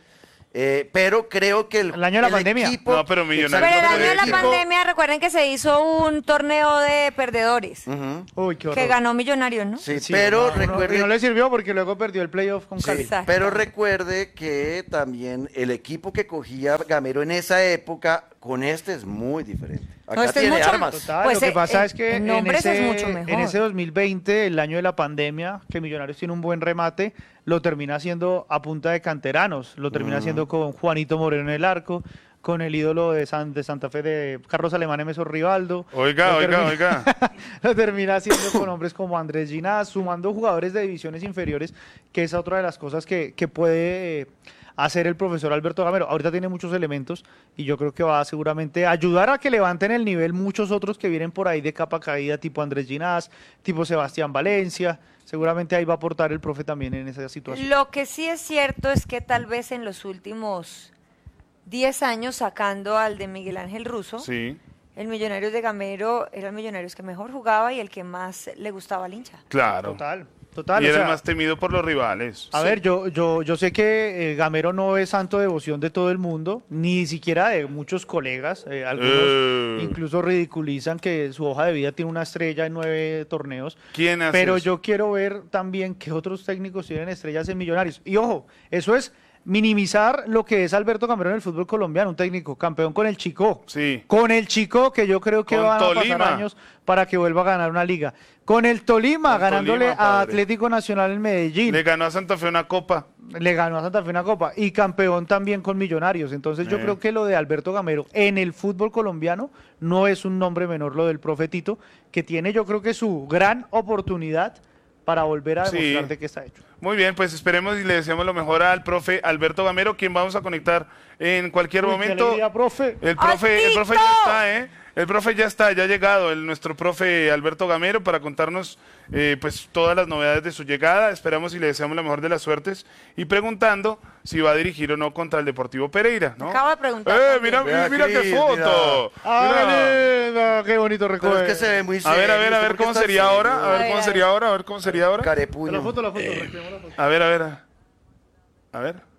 [SPEAKER 4] Pero creo que
[SPEAKER 6] El año de la pandemia.
[SPEAKER 4] equipo...
[SPEAKER 2] No, pero Millonarios
[SPEAKER 5] Pero el
[SPEAKER 2] no
[SPEAKER 5] año de la
[SPEAKER 2] equipo-
[SPEAKER 5] pandemia, recuerden que se hizo un torneo de perdedores,
[SPEAKER 6] Uy, qué horror.
[SPEAKER 5] que ganó Millonarios, ¿no?
[SPEAKER 4] Sí,
[SPEAKER 6] Sí,
[SPEAKER 4] pero
[SPEAKER 6] no,
[SPEAKER 4] recuerde...
[SPEAKER 6] y no le sirvió porque luego perdió el playoff con
[SPEAKER 4] Sí,
[SPEAKER 6] Cali.
[SPEAKER 5] Exacto.
[SPEAKER 4] pero recuerde que también el equipo que cogía Gamero en esa época con este es muy diferente. Acá
[SPEAKER 5] este es
[SPEAKER 4] tiene
[SPEAKER 5] mucho-
[SPEAKER 4] armas.
[SPEAKER 6] Total,
[SPEAKER 5] Pues,
[SPEAKER 6] lo que pasa
[SPEAKER 5] en-
[SPEAKER 6] es que
[SPEAKER 5] en
[SPEAKER 6] en
[SPEAKER 5] nombres es
[SPEAKER 6] ese,
[SPEAKER 5] mucho mejor.
[SPEAKER 6] en ese 2020, el año de la pandemia, que Millonarios tiene un buen remate, lo termina haciendo a punta de canteranos. Lo termina haciendo con Juanito Moreno en el arco, con el ídolo de Santa Fe de Carlos Alemán Emerson Rivaldo.
[SPEAKER 2] Oiga,
[SPEAKER 6] Lo
[SPEAKER 2] oiga,
[SPEAKER 6] termina-
[SPEAKER 2] oiga.
[SPEAKER 6] Lo termina haciendo con hombres como Andrés Ginás, sumando jugadores de divisiones inferiores, que es otra de las cosas que puede hacer el profesor Alberto Gamero. Ahorita tiene muchos elementos y yo creo que va a seguramente ayudar a que levanten el nivel muchos otros que vienen por ahí de capa caída, tipo Andrés Ginás, tipo Sebastián Valencia. Seguramente ahí va a aportar el profe también en esa situación.
[SPEAKER 5] Lo que sí es cierto es que tal vez en los últimos 10 años, sacando al de Miguel Ángel Russo,
[SPEAKER 2] Sí,
[SPEAKER 5] el Millonarios de Gamero era el Millonarios que mejor jugaba y el que más le gustaba al hincha.
[SPEAKER 2] claro.
[SPEAKER 6] Total.
[SPEAKER 2] Y
[SPEAKER 6] o
[SPEAKER 2] era el
[SPEAKER 6] sea,
[SPEAKER 2] más temido por los rivales.
[SPEAKER 6] A ver, yo sé que Gamero no es santo devoción de todo el mundo, ni siquiera de muchos colegas. Algunos incluso ridiculizan que su hoja de vida tiene una estrella en 9 torneos.
[SPEAKER 2] ¿Quién hace
[SPEAKER 6] Pero
[SPEAKER 2] eso?
[SPEAKER 6] yo quiero ver también que otros técnicos tienen estrellas en Millonarios. Y ojo, eso es minimizar lo que es Alberto Gamero en el fútbol colombiano, un técnico campeón con el Chico.
[SPEAKER 2] Sí.
[SPEAKER 6] Con el Chico, que yo creo que
[SPEAKER 2] Con
[SPEAKER 6] van a
[SPEAKER 2] Tolima.
[SPEAKER 6] pasar años para que vuelva a ganar una liga. Con el Tolima,
[SPEAKER 2] Con
[SPEAKER 6] ganándole
[SPEAKER 2] Tolima,
[SPEAKER 6] a
[SPEAKER 2] padre.
[SPEAKER 6] Atlético Nacional en Medellín.
[SPEAKER 2] Le ganó a Santa Fe una copa.
[SPEAKER 6] Le ganó a Santa Fe una copa y campeón también con Millonarios. Entonces yo creo que lo de Alberto Gamero en el fútbol colombiano no es un nombre menor lo del profetito, que tiene yo creo que su gran oportunidad para volver a
[SPEAKER 2] Sí.
[SPEAKER 6] demostrar de qué está hecho.
[SPEAKER 2] Muy bien, pues esperemos y le deseamos lo mejor al profe Alberto Gamero, quien vamos a conectar en cualquier
[SPEAKER 6] Uy, qué
[SPEAKER 2] momento.
[SPEAKER 6] alegría, profe.
[SPEAKER 2] El profe ya
[SPEAKER 5] ¡Altito!
[SPEAKER 2] está, ¿eh? El profe ya está, ya ha llegado, nuestro profe Alberto Gamero para contarnos pues todas las novedades de su llegada. Esperamos y le deseamos la mejor de las suertes y preguntando si va a dirigir o no contra el Deportivo Pereira, ¿no?
[SPEAKER 5] Acabo de preguntar
[SPEAKER 2] Mira,
[SPEAKER 4] Vea,
[SPEAKER 2] mira qué
[SPEAKER 4] Cris,
[SPEAKER 2] foto.
[SPEAKER 6] ¡Ay,
[SPEAKER 2] Mira.
[SPEAKER 6] lindo! ¡Qué bonito
[SPEAKER 4] Pero
[SPEAKER 6] recuerdo!
[SPEAKER 4] es que se ve muy
[SPEAKER 2] A
[SPEAKER 4] serio.
[SPEAKER 2] ver,
[SPEAKER 4] ¿usted por qué
[SPEAKER 2] cómo
[SPEAKER 4] está
[SPEAKER 2] sería
[SPEAKER 4] serio?
[SPEAKER 2] ahora, a ver
[SPEAKER 5] ver,
[SPEAKER 2] cómo
[SPEAKER 5] a
[SPEAKER 2] sería ahora, a ver cómo sería ahora.
[SPEAKER 4] Carepuño.
[SPEAKER 6] La foto, recreemos la foto.
[SPEAKER 2] A ver, a ver. A ver.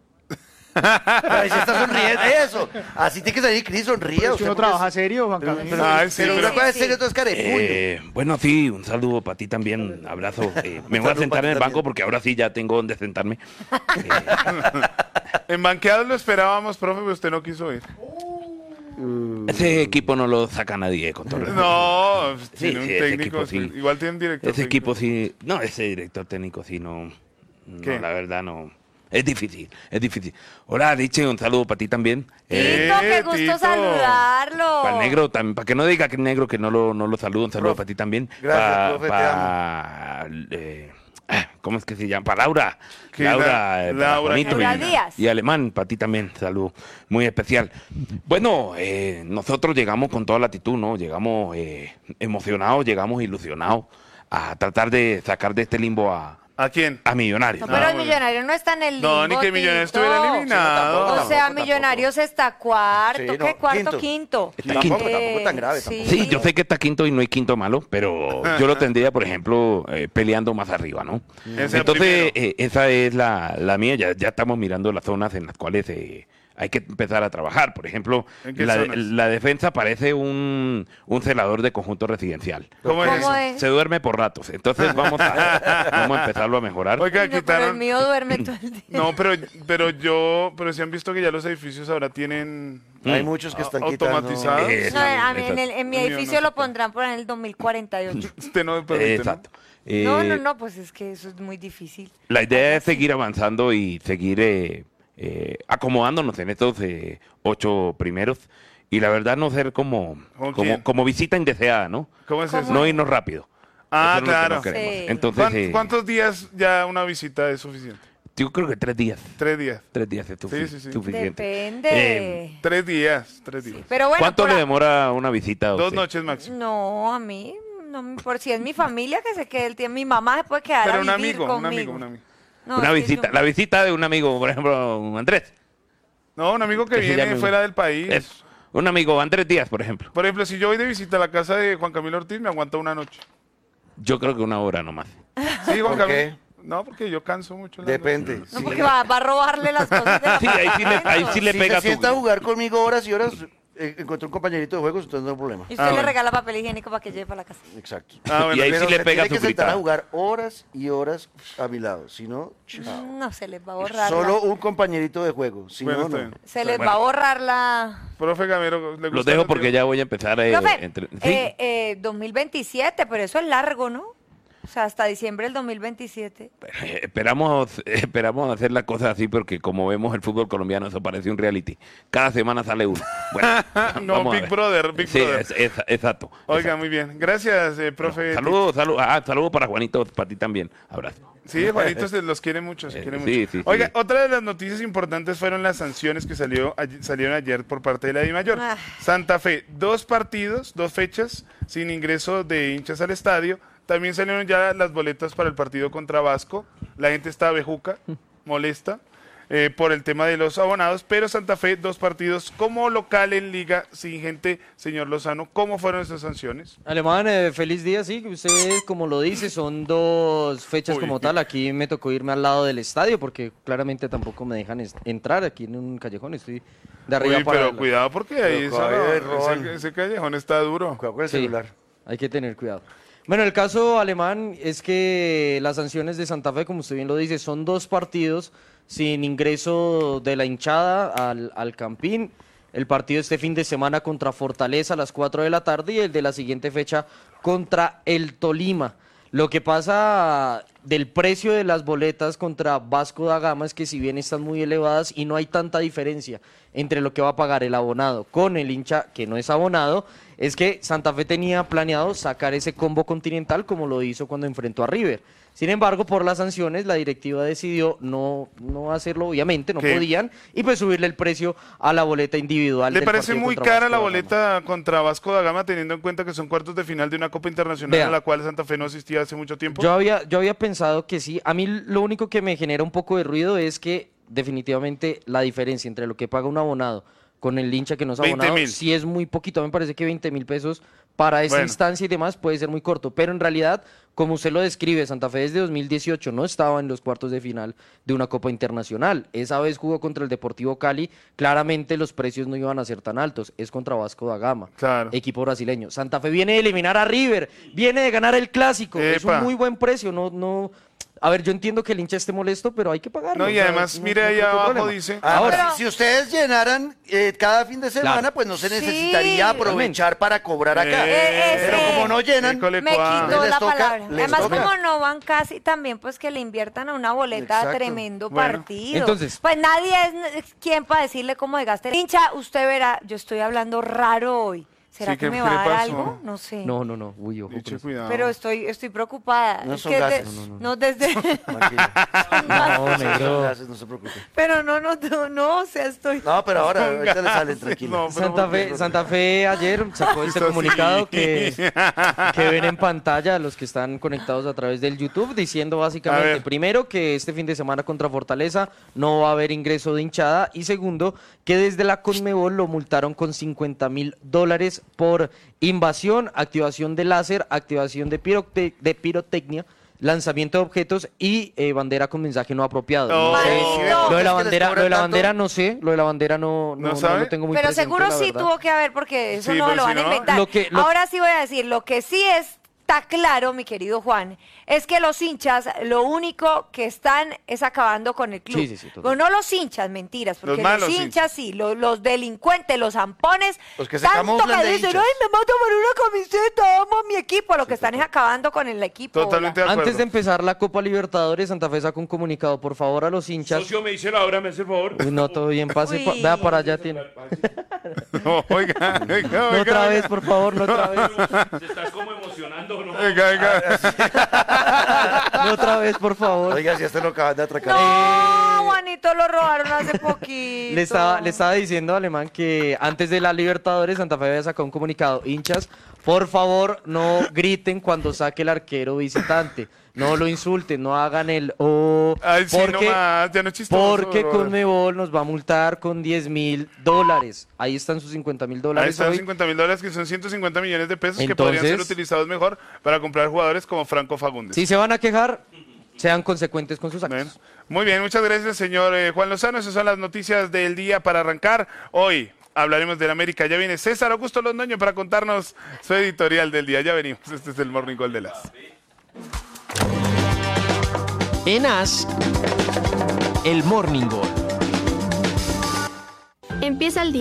[SPEAKER 4] Ay, se está sonriendo. Eso. Así tiene que salir Cris, sonríe.
[SPEAKER 6] Pero es que
[SPEAKER 4] usted
[SPEAKER 6] uno
[SPEAKER 4] porque
[SPEAKER 6] trabaja serio, Juan Camilo.
[SPEAKER 2] Ay, sí,
[SPEAKER 4] pero
[SPEAKER 2] pero-
[SPEAKER 4] una cosa es
[SPEAKER 5] Sí,
[SPEAKER 4] serio,
[SPEAKER 5] sí.
[SPEAKER 4] otra es carepuño.
[SPEAKER 7] Bueno, sí, un saludo para ti también, abrazo. Me voy a
[SPEAKER 4] saludo
[SPEAKER 7] sentar
[SPEAKER 4] para
[SPEAKER 7] en
[SPEAKER 4] ti
[SPEAKER 7] el banco
[SPEAKER 4] también.
[SPEAKER 7] porque ahora sí ya tengo donde sentarme.
[SPEAKER 2] En banqueados lo esperábamos, profe, pero usted no quiso ir.
[SPEAKER 7] Ese equipo no lo saca nadie, con todo respeto.
[SPEAKER 2] No,
[SPEAKER 7] Sí,
[SPEAKER 2] tiene un
[SPEAKER 7] sí, ese
[SPEAKER 2] técnico,
[SPEAKER 7] equipo sí.
[SPEAKER 2] igual tiene un director.
[SPEAKER 7] Ese
[SPEAKER 2] técnico.
[SPEAKER 7] equipo sí, no, ese director técnico sí no,
[SPEAKER 2] ¿Qué?
[SPEAKER 7] la verdad no. Es difícil, es difícil. Hola, Diche, un saludo para ti también.
[SPEAKER 5] Tito, qué gusto
[SPEAKER 2] Tito.
[SPEAKER 5] saludarlo.
[SPEAKER 7] Para el negro, para que no diga que el negro que no lo saludo, un saludo para ti también.
[SPEAKER 4] Gracias, profe,
[SPEAKER 7] ¿Cómo es que se llama? Para Laura.
[SPEAKER 2] ¿Qué?
[SPEAKER 7] Laura, para
[SPEAKER 2] Laura
[SPEAKER 7] Juanito
[SPEAKER 5] Laura
[SPEAKER 7] y-
[SPEAKER 5] Díaz.
[SPEAKER 7] Y Alemán, para ti también, saludo muy especial. Bueno, nosotros llegamos con toda la actitud, ¿no? Llegamos emocionados, llegamos ilusionados a tratar de sacar de este limbo
[SPEAKER 2] ¿A quién?
[SPEAKER 7] a Millonarios.
[SPEAKER 5] No,
[SPEAKER 7] ¿no?
[SPEAKER 5] pero el
[SPEAKER 2] muy
[SPEAKER 5] Millonario no está en el limbo,
[SPEAKER 2] No, ni que Millonarios
[SPEAKER 5] Tito.
[SPEAKER 2] estuviera eliminado.
[SPEAKER 5] O sea,
[SPEAKER 4] Tampoco.
[SPEAKER 5] Millonarios está cuarto,
[SPEAKER 4] Sí, no,
[SPEAKER 5] ¿qué? Cuarto,
[SPEAKER 4] quinto.
[SPEAKER 5] quinto.
[SPEAKER 7] Está
[SPEAKER 4] Tampoco,
[SPEAKER 7] quinto.
[SPEAKER 4] tampoco tan grave. Tampoco.
[SPEAKER 7] Sí, yo sé que está quinto y no hay quinto malo, pero yo lo tendría, por ejemplo, peleando más arriba, ¿no?
[SPEAKER 2] Ese
[SPEAKER 7] Entonces,
[SPEAKER 2] primero.
[SPEAKER 7] esa es la mía. Ya estamos mirando las zonas en las cuales hay que empezar a trabajar. Por ejemplo,
[SPEAKER 2] ¿En qué
[SPEAKER 7] la
[SPEAKER 2] zonas?
[SPEAKER 7] defensa parece un celador de conjunto residencial.
[SPEAKER 2] ¿Cómo es
[SPEAKER 5] ¿Cómo
[SPEAKER 2] eso?
[SPEAKER 5] es?
[SPEAKER 7] Se duerme por ratos. Entonces, vamos a empezarlo a mejorar.
[SPEAKER 2] Oiga,
[SPEAKER 5] Ay, no, pero el
[SPEAKER 2] quitaron.
[SPEAKER 5] mío duerme todo el día.
[SPEAKER 2] No, pero sí han visto que ya los edificios ahora tienen
[SPEAKER 4] Hay muchos que están quitando.
[SPEAKER 2] automatizados.
[SPEAKER 7] Exacto.
[SPEAKER 5] No, a mí en mi
[SPEAKER 2] El mío
[SPEAKER 5] edificio
[SPEAKER 2] no.
[SPEAKER 5] lo pondrán por en el 2048.
[SPEAKER 2] Usted no permite, ¿no?
[SPEAKER 7] Exacto.
[SPEAKER 5] No, pues es que eso es muy difícil.
[SPEAKER 7] La idea es seguir avanzando y seguir acomodándonos en estos 8 primeros y la verdad no ser
[SPEAKER 2] ¿Con quién?
[SPEAKER 7] como visita indeseada, ¿no?
[SPEAKER 2] ¿Cómo es eso?
[SPEAKER 7] No irnos rápido.
[SPEAKER 2] Ah,
[SPEAKER 7] Eso es lo que
[SPEAKER 2] claro.
[SPEAKER 7] no queremos.
[SPEAKER 5] Sí.
[SPEAKER 7] Entonces,
[SPEAKER 2] ¿Cuántos días ya una visita es suficiente?
[SPEAKER 7] yo creo que 3 días.
[SPEAKER 2] 3 días.
[SPEAKER 7] 3 días es
[SPEAKER 2] Sí, sí.
[SPEAKER 7] suficiente.
[SPEAKER 5] Depende.
[SPEAKER 2] 3 días. 3 días.
[SPEAKER 5] Pero bueno,
[SPEAKER 7] ¿Cuánto
[SPEAKER 5] por
[SPEAKER 7] le
[SPEAKER 5] a-
[SPEAKER 7] demora una visita a
[SPEAKER 2] 2
[SPEAKER 7] usted?
[SPEAKER 2] noches máximo.
[SPEAKER 5] No, a mí, no, por si es mi familia que se quede el tiempo. Mi mamá se puede quedar
[SPEAKER 2] Pero
[SPEAKER 5] a
[SPEAKER 2] un
[SPEAKER 5] vivir
[SPEAKER 2] amigo,
[SPEAKER 5] conmigo.
[SPEAKER 2] un amigo.
[SPEAKER 5] No,
[SPEAKER 7] Una
[SPEAKER 5] es que
[SPEAKER 7] visita,
[SPEAKER 5] yo-
[SPEAKER 7] la visita de un amigo, por ejemplo, Andrés.
[SPEAKER 2] No, un amigo que
[SPEAKER 7] Que se
[SPEAKER 2] viene
[SPEAKER 7] llame-
[SPEAKER 2] fuera del país.
[SPEAKER 7] Eso. Un amigo, Andrés Díaz, por ejemplo.
[SPEAKER 2] Por ejemplo, si yo voy de visita a la casa de Juan Camilo Ortiz, me aguanta una noche.
[SPEAKER 7] Yo creo que 1 hora nomás.
[SPEAKER 2] Sí, Juan
[SPEAKER 4] ¿Por
[SPEAKER 2] Camilo. No, porque yo canso mucho.
[SPEAKER 4] Depende.
[SPEAKER 5] No,
[SPEAKER 4] sí.
[SPEAKER 5] porque va a robarle las cosas de la
[SPEAKER 7] Sí, ahí sí le
[SPEAKER 4] Si
[SPEAKER 7] pega
[SPEAKER 4] se
[SPEAKER 7] tu...
[SPEAKER 4] sienta a jugar conmigo horas y horas, encontré un compañerito de juegos, entonces no hay problema.
[SPEAKER 5] Y usted le regala papel higiénico para que lleve para la casa.
[SPEAKER 4] Exacto.
[SPEAKER 2] Ah, bueno.
[SPEAKER 7] Y ahí
[SPEAKER 4] Pero
[SPEAKER 7] sí le
[SPEAKER 4] se
[SPEAKER 7] pega
[SPEAKER 4] tiene
[SPEAKER 7] tu
[SPEAKER 4] que sentar a
[SPEAKER 7] gritada.
[SPEAKER 4] jugar horas y horas a mi lado, si no, chao.
[SPEAKER 5] No, se les va a borrar.
[SPEAKER 4] Solo un compañerito de juego, si
[SPEAKER 2] Bueno,
[SPEAKER 4] no,
[SPEAKER 2] está
[SPEAKER 4] no.
[SPEAKER 2] bien.
[SPEAKER 5] Se les va a borrar la...
[SPEAKER 2] Profe Gamero, ¿le
[SPEAKER 7] Los
[SPEAKER 2] gusta
[SPEAKER 7] dejo
[SPEAKER 2] el
[SPEAKER 7] porque
[SPEAKER 2] tiro?
[SPEAKER 7] ya voy a empezar
[SPEAKER 5] Profe,
[SPEAKER 7] sí.
[SPEAKER 5] 2027, pero eso es largo, ¿no? O sea, hasta diciembre del 2027.
[SPEAKER 7] Esperamos hacer las cosas así porque como vemos el fútbol colombiano eso parece un reality. Cada semana sale uno. Bueno,
[SPEAKER 2] No,
[SPEAKER 7] vamos a
[SPEAKER 2] Big
[SPEAKER 7] ver.
[SPEAKER 2] Brother, Big
[SPEAKER 7] Sí,
[SPEAKER 2] Brother.
[SPEAKER 7] exacto.
[SPEAKER 2] Oiga, muy bien. Gracias, profe.
[SPEAKER 7] Saludos para Juanito, para ti también. Abrazo.
[SPEAKER 2] Sí, Juanito se los quiere mucho, se quiere
[SPEAKER 7] sí,
[SPEAKER 2] mucho.
[SPEAKER 7] sí,
[SPEAKER 2] Oiga,
[SPEAKER 7] sí.
[SPEAKER 2] otra de las noticias importantes fueron las sanciones que salieron ayer por parte de la DIMAYOR.
[SPEAKER 5] Ah.
[SPEAKER 2] Santa Fe, 2 partidos, 2 fechas sin ingreso de hinchas al estadio. También salieron ya las boletas para el partido contra Vasco. La gente está bejuca, molesta por el tema de los abonados, pero Santa Fe, 2 partidos como local en liga sin gente. Señor Lozano, ¿cómo fueron esas sanciones?
[SPEAKER 8] Alemán, feliz día, sí, usted como lo dice, son 2 fechas
[SPEAKER 2] Uy.
[SPEAKER 8] como tal. Aquí me tocó irme al lado del estadio porque claramente tampoco me dejan entrar aquí en un callejón, estoy de arriba
[SPEAKER 2] Uy,
[SPEAKER 8] para
[SPEAKER 2] pero
[SPEAKER 8] abajo.
[SPEAKER 2] cuidado porque ahí
[SPEAKER 4] Pero
[SPEAKER 2] ese callejón está duro.
[SPEAKER 4] Cuidado con el
[SPEAKER 8] Sí.
[SPEAKER 4] celular.
[SPEAKER 8] Hay que tener cuidado. Bueno, el caso alemán es que las sanciones de Santa Fe, como usted bien lo dice, son 2 partidos sin ingreso de la hinchada al Campín. El partido este fin de semana contra Fortaleza a las 4 de la tarde y el de la siguiente fecha contra el Tolima. Lo que pasa del precio de las boletas contra Vasco da Gama es que si bien están muy elevadas y no hay tanta diferencia entre lo que va a pagar el abonado con el hincha que no es abonado, es que Santa Fe tenía planeado sacar ese combo continental como lo hizo cuando enfrentó a River. Sin embargo, por las sanciones, la directiva decidió no hacerlo, obviamente, no
[SPEAKER 2] ¿Qué?
[SPEAKER 8] podían, y pues subirle el precio a la boleta individual.
[SPEAKER 2] ¿Le
[SPEAKER 8] del
[SPEAKER 2] parece
[SPEAKER 8] partido
[SPEAKER 2] muy
[SPEAKER 8] contra
[SPEAKER 2] cara
[SPEAKER 8] Vasco
[SPEAKER 2] la
[SPEAKER 8] da Gama.
[SPEAKER 2] boleta contra Vasco da Gama, teniendo en cuenta que son cuartos de final de una Copa Internacional
[SPEAKER 8] Vea.
[SPEAKER 2] a la cual Santa Fe no asistía hace mucho tiempo?
[SPEAKER 8] Yo había pensado que sí. A mí lo único que me genera un poco de ruido es que definitivamente la diferencia entre lo que paga un abonado con el hincha que no es
[SPEAKER 2] 20.000.
[SPEAKER 8] abonado, sí es muy poquito. Me parece que 20.000 pesos para esa
[SPEAKER 2] Bueno.
[SPEAKER 8] instancia y demás puede ser muy corto. Pero en realidad, como usted lo describe, Santa Fe desde 2018 no estaba en los cuartos de final de una Copa Internacional. Esa vez jugó contra el Deportivo Cali. Claramente los precios no iban a ser tan altos. Es contra Vasco da Gama,
[SPEAKER 2] Claro.
[SPEAKER 8] equipo brasileño. Santa Fe viene de eliminar a River, viene de ganar el Clásico. Es
[SPEAKER 2] Epa.
[SPEAKER 8] un muy buen precio. A ver, yo entiendo que el hincha esté molesto, pero hay que pagarlo.
[SPEAKER 2] No, y
[SPEAKER 8] o sea,
[SPEAKER 2] además, mire
[SPEAKER 8] no
[SPEAKER 2] ahí
[SPEAKER 8] creo que haya
[SPEAKER 2] abajo
[SPEAKER 8] problema.
[SPEAKER 2] dice...
[SPEAKER 4] Ahora,
[SPEAKER 5] Pero-
[SPEAKER 4] si ustedes llenaran cada fin de semana,
[SPEAKER 8] Claro.
[SPEAKER 4] pues no se
[SPEAKER 5] Sí.
[SPEAKER 4] necesitaría aprovechar para cobrar acá. Pero
[SPEAKER 5] ese-
[SPEAKER 4] como no llenan,
[SPEAKER 2] Híjole,
[SPEAKER 5] Me
[SPEAKER 2] cuá.
[SPEAKER 5] quitó
[SPEAKER 4] Les
[SPEAKER 5] la
[SPEAKER 4] toca-
[SPEAKER 5] palabra.
[SPEAKER 4] les
[SPEAKER 5] Además,
[SPEAKER 4] toca.
[SPEAKER 5] como no van casi, también pues que le inviertan a una boleta
[SPEAKER 4] Exacto.
[SPEAKER 5] tremendo
[SPEAKER 2] Bueno.
[SPEAKER 5] partido.
[SPEAKER 8] Entonces-
[SPEAKER 5] pues nadie es quien para decirle cómo de gaste. Hincha, usted verá, yo estoy hablando raro hoy. ¿Será
[SPEAKER 2] Sí,
[SPEAKER 5] que
[SPEAKER 2] ¿qué-
[SPEAKER 5] me
[SPEAKER 2] qué
[SPEAKER 5] va a
[SPEAKER 2] le
[SPEAKER 5] dar
[SPEAKER 2] pasó?
[SPEAKER 5] algo? No sé.
[SPEAKER 8] No. Uy, ojo con
[SPEAKER 2] Dicho,
[SPEAKER 8] eso.
[SPEAKER 2] cuidado.
[SPEAKER 5] Pero estoy preocupada.
[SPEAKER 4] No
[SPEAKER 5] Es
[SPEAKER 4] son
[SPEAKER 5] que
[SPEAKER 4] gases.
[SPEAKER 5] no, desde.
[SPEAKER 4] tranquilo.
[SPEAKER 8] No, negro.
[SPEAKER 4] Gracias, no se preocupe.
[SPEAKER 5] Pero no, o sea, estoy.
[SPEAKER 4] No, pero ahora,
[SPEAKER 2] Son
[SPEAKER 4] ahorita le salen
[SPEAKER 2] gases,
[SPEAKER 4] tranquilo.
[SPEAKER 2] no, pero ¿por qué?
[SPEAKER 8] Santa Fe ayer sacó este
[SPEAKER 2] Eso sí.
[SPEAKER 8] comunicado que ven en pantalla los que están conectados a través del YouTube, diciendo
[SPEAKER 2] A
[SPEAKER 8] básicamente,
[SPEAKER 2] ver.
[SPEAKER 8] primero, que este fin de semana contra Fortaleza no va a haber ingreso de hinchada, y segundo, que desde la Conmebol lo multaron con $50,000 por invasión, activación de láser, activación de pirotecnia, lanzamiento de objetos y bandera con mensaje no apropiado.
[SPEAKER 2] Oh.
[SPEAKER 8] No sé,
[SPEAKER 5] Maldito.
[SPEAKER 8] lo de la
[SPEAKER 4] ¿Es que les
[SPEAKER 8] bandera,
[SPEAKER 4] cobran
[SPEAKER 8] lo de la
[SPEAKER 4] tanto?
[SPEAKER 8] bandera no sé, lo de la bandera no
[SPEAKER 2] sabe?
[SPEAKER 8] lo tengo muy
[SPEAKER 5] Pero
[SPEAKER 8] presente,
[SPEAKER 5] seguro
[SPEAKER 8] la
[SPEAKER 5] sí
[SPEAKER 8] verdad.
[SPEAKER 5] tuvo que haber, porque eso
[SPEAKER 2] Sí,
[SPEAKER 5] no
[SPEAKER 2] pero
[SPEAKER 5] lo
[SPEAKER 2] si
[SPEAKER 5] van a
[SPEAKER 2] no,
[SPEAKER 5] inventar.
[SPEAKER 8] lo-
[SPEAKER 5] Ahora sí voy a decir, lo que sí está claro, mi querido Juan, es que los hinchas lo único que están es acabando con el club.
[SPEAKER 8] Sí, total.
[SPEAKER 5] Bueno, no los hinchas, mentiras, porque
[SPEAKER 2] Los malos
[SPEAKER 5] los hinchas sí, los delincuentes, los zampones,
[SPEAKER 4] Los que se
[SPEAKER 5] tanto
[SPEAKER 4] camuflan
[SPEAKER 5] que
[SPEAKER 4] de
[SPEAKER 5] dicen,
[SPEAKER 4] hinchas.
[SPEAKER 5] ay, me mato por una camiseta, amo a mi equipo, lo que están es acabando con el equipo.
[SPEAKER 2] Totalmente de acuerdo.
[SPEAKER 8] Antes de empezar la Copa Libertadores, Santa Fe sacó un comunicado, por favor, a los hinchas.
[SPEAKER 3] Socio, me dice la hora, me hace el favor.
[SPEAKER 8] Uy, no, todo bien, pase,
[SPEAKER 5] Uy.
[SPEAKER 8] vea para allá, tiene.
[SPEAKER 2] No, oiga,
[SPEAKER 8] No otra vez, por favor, no otra vez.
[SPEAKER 3] ¿Se estás como emocionando, no?
[SPEAKER 2] Oiga, oiga.
[SPEAKER 8] No otra vez, por favor.
[SPEAKER 4] Oiga, si este lo acaban de atracar.
[SPEAKER 5] No, Juanito lo robaron hace poquito.
[SPEAKER 8] Le estaba diciendo a Alemán que antes de la Libertadores Santa Fe había sacado un comunicado. Hinchas, por favor, no griten cuando saque el arquero visitante. No lo insulten, no hagan el
[SPEAKER 2] Ay, sí, no más, ya no es chistoso.
[SPEAKER 8] porque
[SPEAKER 2] bro.
[SPEAKER 8] Conmebol nos va a multar con $10,000. Ahí están sus $50,000.
[SPEAKER 2] Ahí están
[SPEAKER 8] hoy.
[SPEAKER 2] $50,000, que son 150 millones de pesos que podrían ser
[SPEAKER 8] Entonces-
[SPEAKER 2] utilizados mejor para comprar jugadores como Franco Fagundes.
[SPEAKER 8] Si se van a quejar, sean consecuentes con sus actos.
[SPEAKER 2] Bueno, muy bien, muchas gracias, señor Juan Lozano. Esas son las noticias del día para arrancar. Hoy hablaremos del América. Ya viene César Augusto Londoño para contarnos su editorial del día. Ya venimos. Este es el Morning Call de las.
[SPEAKER 9] En AS, el Morning Call.
[SPEAKER 10] Empieza el día.